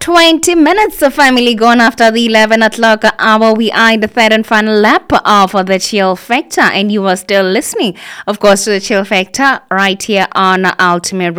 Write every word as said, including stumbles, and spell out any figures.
twenty minutes of family gone after the eleven o'clock hour. We are in the third and final lap of the Chill Factor, and you are still listening, of course, to the Chill Factor right here on Ultimate